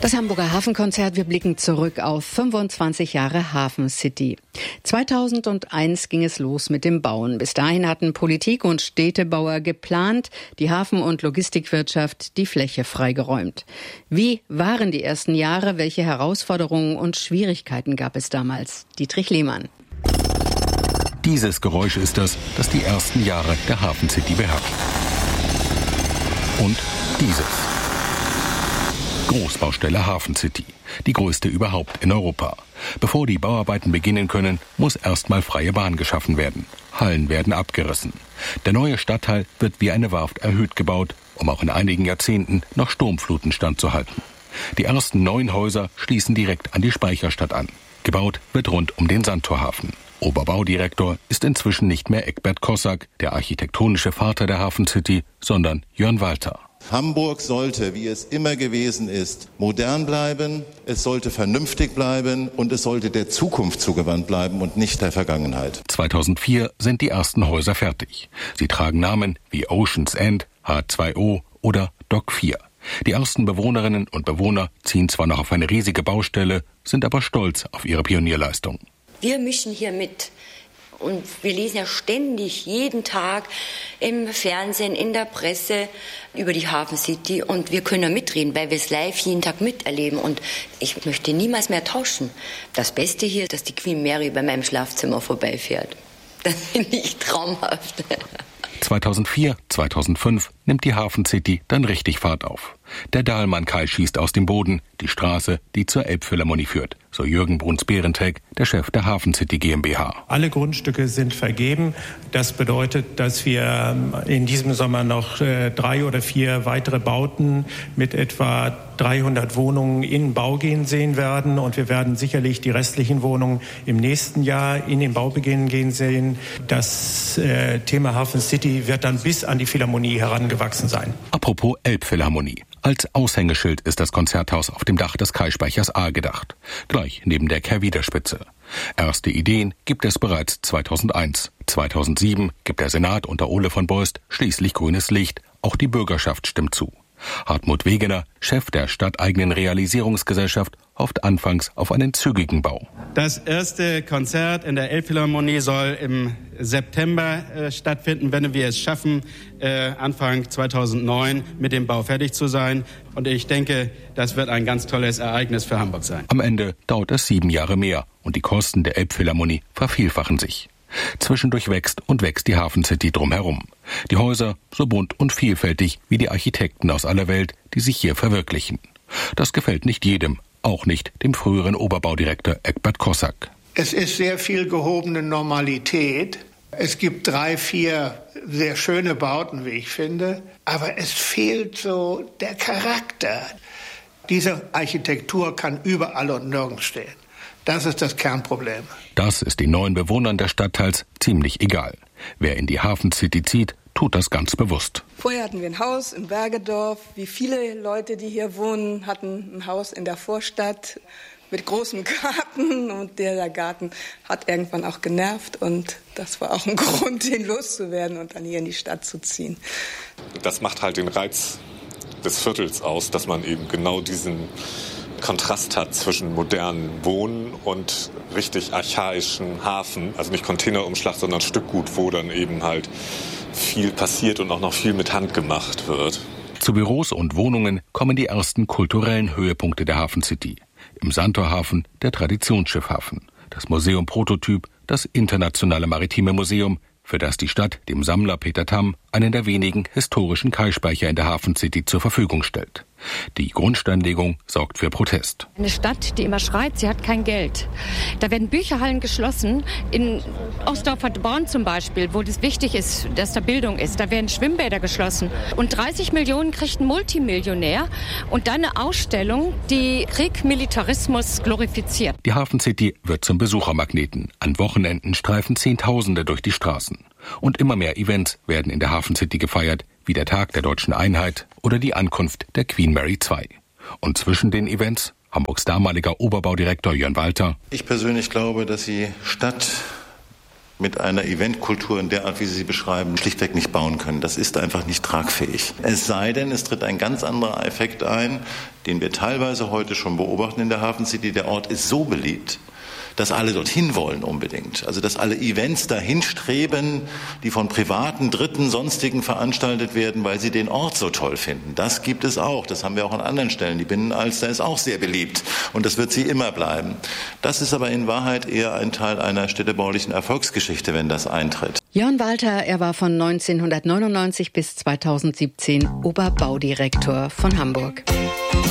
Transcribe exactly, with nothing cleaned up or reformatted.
Das Hamburger Hafenkonzert, wir blicken zurück auf fünfundzwanzig Jahre Hafen City. zweitausendeins ging es los mit dem Bauen. Bis dahin hatten Politik und Städtebauer geplant, die Hafen- und Logistikwirtschaft die Fläche freigeräumt. Wie waren die ersten Jahre? Welche Herausforderungen und Schwierigkeiten gab es damals? Dietrich Lehmann. Dieses Geräusch ist es, das die ersten Jahre der Hafen City beherrscht. Und dieses. Großbaustelle Hafen City, die größte überhaupt in Europa. Bevor die Bauarbeiten beginnen können, muss erstmal freie Bahn geschaffen werden. Hallen werden abgerissen. Der neue Stadtteil wird wie eine Warft erhöht gebaut, um auch in einigen Jahrzehnten noch Sturmfluten standzuhalten. Die ersten neun Häuser schließen direkt an die Speicherstadt an. Gebaut wird rund um den Sandtorhafen. Oberbaudirektor ist inzwischen nicht mehr Egbert Kossak, der architektonische Vater der Hafen City, sondern Jörn Walter. Hamburg sollte, wie es immer gewesen ist, modern bleiben, es sollte vernünftig bleiben und es sollte der Zukunft zugewandt bleiben und nicht der Vergangenheit. zweitausendvier sind die ersten Häuser fertig. Sie tragen Namen wie Ocean's End, H zwei O oder Dock vier. Die ersten Bewohnerinnen und Bewohner ziehen zwar noch auf eine riesige Baustelle, sind aber stolz auf ihre Pionierleistung. Wir mischen hier mit. Und wir lesen ja ständig, jeden Tag im Fernsehen, in der Presse über die Hafen City. Und wir können ja mitreden, weil wir es live jeden Tag miterleben. Und ich möchte niemals mehr tauschen. Das Beste hier ist, dass die Queen Mary bei meinem Schlafzimmer vorbeifährt. Das finde ich traumhaft. zweitausendvier, zweitausendfünf nimmt die Hafen City dann richtig Fahrt auf. Der Dahlmann-Kai schießt aus dem Boden, die Straße, die zur Elbphilharmonie führt. So Jürgen Bruns-Behrentek, der Chef der Hafen City GmbH. Alle Grundstücke sind vergeben. Das bedeutet, dass wir in diesem Sommer noch äh, drei oder vier weitere Bauten mit etwa dreihundert Wohnungen in Baugehen sehen werden. Und wir werden sicherlich die restlichen Wohnungen im nächsten Jahr in den Baubeginn gehen sehen. Das äh, Thema Hafen City wird dann bis an die Philharmonie herangewachsen sein. Apropos Elbphilharmonie. Als Aushängeschild ist das Konzerthaus auf dem Dach des Kai-Speichers A gedacht. Gleich neben der Kehrwiederspitze. Erste Ideen gibt es bereits zweitausendeins. zweitausendsieben gibt der Senat unter Ole von Beust schließlich grünes Licht. Auch die Bürgerschaft stimmt zu. Hartmut Wegener, Chef der stadteigenen Realisierungsgesellschaft, hofft anfangs auf einen zügigen Bau. Das erste Konzert in der Elbphilharmonie soll im September äh, stattfinden, wenn wir es schaffen, äh, Anfang zweitausendneun mit dem Bau fertig zu sein. Und ich denke, das wird ein ganz tolles Ereignis für Hamburg sein. Am Ende dauert es sieben Jahre mehr und die Kosten der Elbphilharmonie vervielfachen sich. Zwischendurch wächst und wächst die Hafen City drumherum. Die Häuser so bunt und vielfältig wie die Architekten aus aller Welt, die sich hier verwirklichen. Das gefällt nicht jedem, auch nicht dem früheren Oberbaudirektor Egbert Kossak. Es ist sehr viel gehobene Normalität. Es gibt drei, vier sehr schöne Bauten, wie ich finde. Aber es fehlt so der Charakter. Diese Architektur kann überall und nirgends stehen. Das ist das Kernproblem. Das ist den neuen Bewohnern des Stadtteils ziemlich egal. Wer in die Hafen City zieht, tut das ganz bewusst. Vorher hatten wir ein Haus in Bergedorf. Wie viele Leute, die hier wohnen, hatten ein Haus in der Vorstadt mit großem Garten. Und der Garten hat irgendwann auch genervt. Und das war auch ein Grund, den loszuwerden und dann hier in die Stadt zu ziehen. Das macht halt den Reiz des Viertels aus, dass man eben genau diesen Kontrast hat zwischen modernen Wohnen und richtig archaischen Hafen. Also nicht Containerumschlag, sondern Stückgut, wo dann eben halt viel passiert und auch noch viel mit Hand gemacht wird. Zu Büros und Wohnungen kommen die ersten kulturellen Höhepunkte der Hafen City. Im Sandtorhafen der Traditionsschiffhafen, das Museum Prototyp, das Internationale Maritime Museum, für das die Stadt dem Sammler Peter Tamm einen der wenigen historischen Kai-Speicher in der Hafen City zur Verfügung stellt. Die Grundsteinlegung sorgt für Protest. Eine Stadt, die immer schreit, sie hat kein Geld. Da werden Bücherhallen geschlossen, in Ostdorfer Born zum Beispiel, wo es wichtig ist, dass da Bildung ist. Da werden Schwimmbäder geschlossen. Und dreißig Millionen kriegt ein Multimillionär. Und dann eine Ausstellung, die Krieg, Militarismus glorifiziert. Die Hafen City wird zum Besuchermagneten. An Wochenenden streifen Zehntausende durch die Straßen. Und immer mehr Events werden in der Hafen City gefeiert, wie der Tag der Deutschen Einheit oder die Ankunft der Queen Mary zwei. Und zwischen den Events Hamburgs damaliger Oberbaudirektor Jörn Walter. Ich persönlich glaube, dass die Stadt mit einer Eventkultur in der Art, wie Sie sie beschreiben, schlichtweg nicht bauen können. Das ist einfach nicht tragfähig. Es sei denn, es tritt ein ganz anderer Effekt ein, den wir teilweise heute schon beobachten in der Hafen City. Der Ort ist so beliebt, dass alle dorthin wollen unbedingt. Also dass alle Events dahin streben, die von privaten, Dritten, Sonstigen veranstaltet werden, weil sie den Ort so toll finden. Das gibt es auch. Das haben wir auch an anderen Stellen. Die Binnenalster ist auch sehr beliebt und das wird sie immer bleiben. Das ist aber in Wahrheit eher ein Teil einer städtebaulichen Erfolgsgeschichte, wenn das eintritt. Jörn Walter, er war von neunzehnhundertneunundneunzig bis zweitausendsiebzehn Oberbaudirektor von Hamburg.